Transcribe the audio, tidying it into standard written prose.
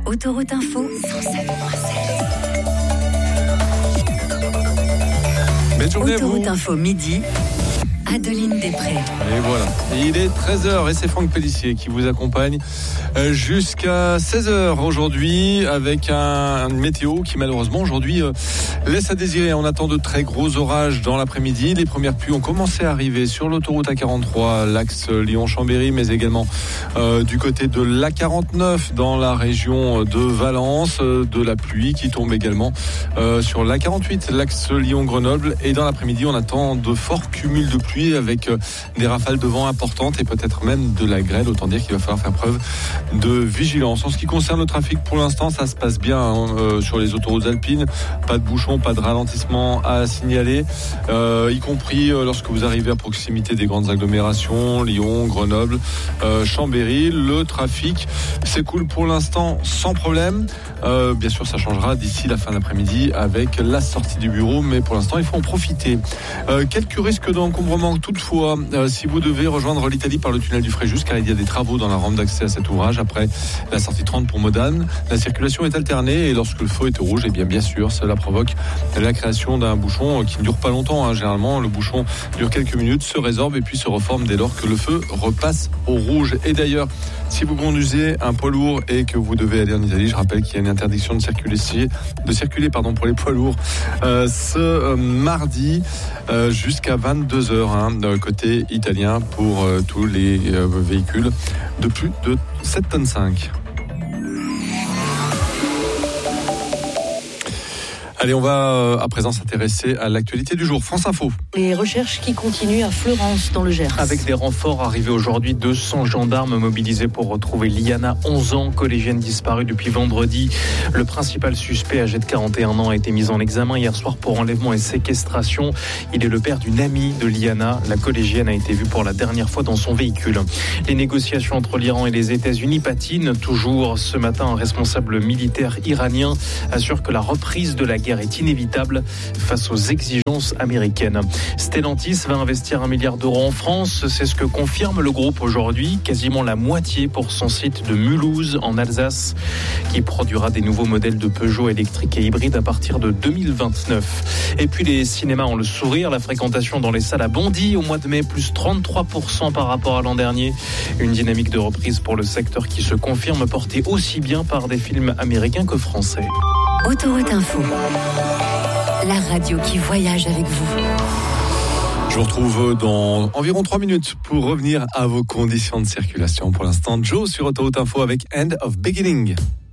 Autoroute Info 107.7. Belle journée à vous. Autoroute Info midi. Adeline Després. Et voilà, il est 13h et c'est Franck Pellissier qui vous accompagne jusqu'à 16h aujourd'hui avec un météo qui malheureusement aujourd'hui laisse à désirer. On attend de très gros orages dans l'après-midi. Les premières pluies ont commencé à arriver sur l'autoroute A43, l'axe Lyon-Chambéry, mais également du côté de l'A49 dans la région de Valence. De la pluie qui tombe également sur l'A48, l'axe Lyon-Grenoble. Et dans l'après-midi, on attend de forts cumuls de pluie avec des rafales de vent importantes et peut-être même de la grêle. Autant dire qu'il va falloir faire preuve de vigilance. En ce qui concerne le trafic, pour l'instant, ça se passe bien sur les autoroutes alpines. Pas de bouchons, pas de ralentissement à signaler, y compris lorsque vous arrivez à proximité des grandes agglomérations, Lyon, Grenoble, Chambéry. Le trafic s'écoule pour l'instant sans problème. Bien sûr, ça changera d'ici la fin d'après-midi avec la sortie du bureau, mais pour l'instant, il faut en profiter. Quelques risques d'encombrement toutefois, si vous devez rejoindre l'Italie par le tunnel du Fréjus, car il y a des travaux dans la rampe d'accès à cet ouvrage après la sortie 30 pour Modane. La circulation est alternée et lorsque le feu est rouge, bien sûr, cela provoque la création d'un bouchon qui ne dure pas longtemps. Généralement, le bouchon dure quelques minutes, se résorbe et puis se reforme dès lors que le feu repasse au rouge. Et d'ailleurs, si vous conduisez un poids lourd et que vous devez aller en Italie, je rappelle qu'il y a une interdiction de circuler pour les poids lourds ce mardi jusqu'à 22h côté italien pour tous les véhicules de plus de 7,5 tonnes. Allez, on va à présent s'intéresser à l'actualité du jour. France Info. Les recherches qui continuent à Fleurance, dans le Gers. Avec des renforts arrivés aujourd'hui, 200 gendarmes mobilisés pour retrouver Liana, 11 ans, collégienne disparue depuis vendredi. Le principal suspect, âgé de 41 ans, a été mis en examen hier soir pour enlèvement et séquestration. Il est le père d'une amie de Liana. La collégienne a été vue pour la dernière fois dans son véhicule. Les négociations entre l'Iran et les États-Unis patinent toujours. Ce matin, un responsable militaire iranien assure que la reprise de la guerre est inévitable face aux exigences américaines. Stellantis va investir 1 milliard d'euros en France. C'est ce que confirme le groupe aujourd'hui. Quasiment la moitié pour son site de Mulhouse en Alsace, qui produira des nouveaux modèles de Peugeot électriques et hybrides à partir de 2029. Et puis les cinémas ont le sourire. La fréquentation dans les salles a bondi au mois de mai, plus 33% par rapport à l'an dernier. Une dynamique de reprise pour le secteur qui se confirme, portée aussi bien par des films américains que français. Autoroute Info, la radio qui voyage avec vous. Je vous retrouve dans environ 3 minutes pour revenir à vos conditions de circulation. Pour l'instant, Joe sur Autoroute Info avec End of Beginning.